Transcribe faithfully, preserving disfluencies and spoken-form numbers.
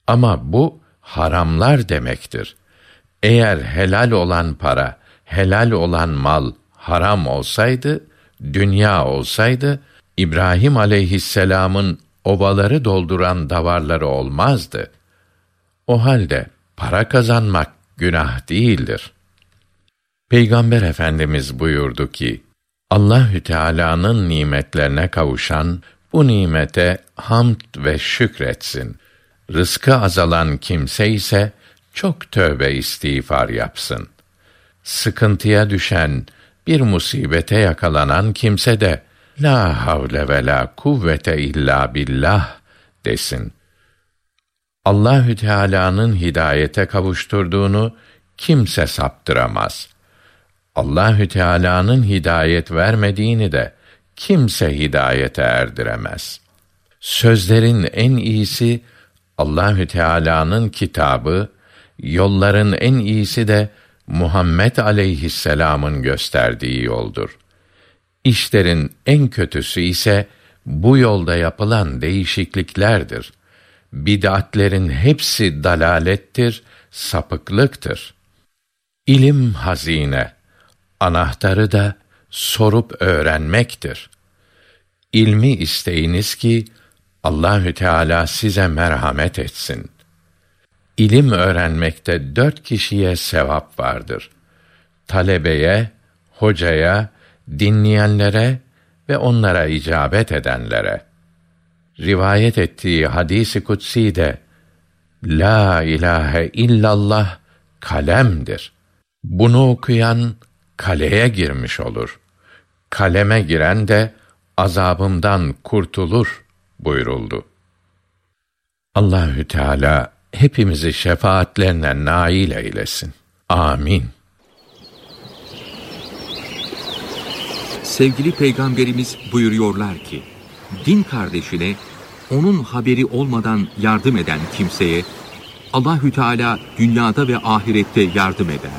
Ama bu haramlar demektir. Eğer helal olan para, helal olan mal haram olsaydı, dünya olsaydı, İbrahim aleyhisselamın ovaları dolduran davarları olmazdı. O halde para kazanmak günah değildir. Peygamber Efendimiz buyurdu ki, Allahü Teala'nın nimetlerine kavuşan bu nimete hamd ve şükretsin. Rızkı azalan kimse ise çok tövbe istiğfar yapsın. Sıkıntıya düşen, bir musibete yakalanan kimse de la havle ve la kuvvete illa billah desin. Allahü Teala'nın hidayete kavuşturduğunu kimse saptıramaz. Allahü Teala'nın hidayet vermediğini de kimse hidayete erdiremez. Sözlerin en iyisi Allahü Teala'nın kitabı, yolların en iyisi de Muhammed aleyhisselam'ın gösterdiği yoldur. İşlerin en kötüsü ise bu yolda yapılan değişikliklerdir. Bid'atlerin hepsi dalalettir, sapıklıktır. İlim hazine, anahtarı da sorup öğrenmektir. İlmi isteyiniz ki Allahü Teala size merhamet etsin. İlim öğrenmekte dört kişiye sevap vardır. Talebeye, hocaya, dinleyenlere ve onlara icabet edenlere. Rivayet ettiği hadis-i kutsi de La ilahe illallah kalemdir. Bunu okuyan kaleye girmiş olur. Kaleme giren de azabımdan kurtulur buyuruldu. Allahü Teala hepimizi şefaatlerine nail eylesin. Amin. Sevgili Peygamberimiz buyuruyorlar ki, din kardeşine onun haberi olmadan yardım eden kimseye Allahü Teala dünyada ve ahirette yardım eder.